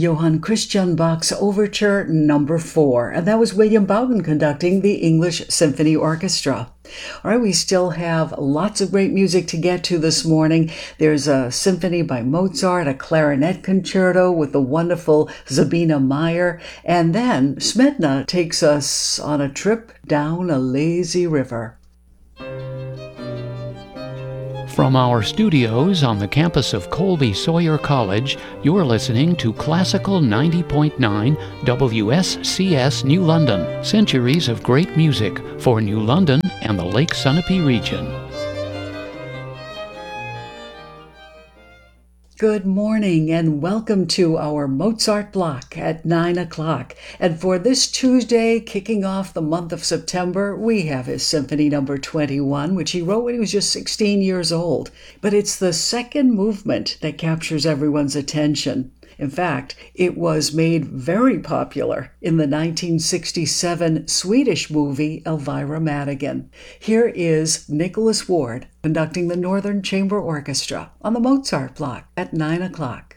Johann Christian Bach's Overture Number 4, and that was William Bowden conducting the English Symphony Orchestra. All right, we still have lots of great music to get to this morning. There's a symphony by Mozart, a clarinet concerto with the wonderful Sabina Meyer, and then Smetana takes us on a trip down a lazy river. From our studios on the campus of Colby Sawyer College, you're listening to Classical 90.9 WSCS New London, centuries of great music for New London and the Lake Sunapee region. Good morning and welcome to our Mozart block at 9 o'clock. And for this Tuesday, kicking off the month of September, we have his Symphony Number 21, which he wrote when he was just 16 years old. But it's the second movement that captures everyone's attention. In fact, it was made very popular in the 1967 Swedish movie Elvira Madigan. Here is Nicholas Ward conducting the Northern Chamber Orchestra on the Mozart block at 9 o'clock.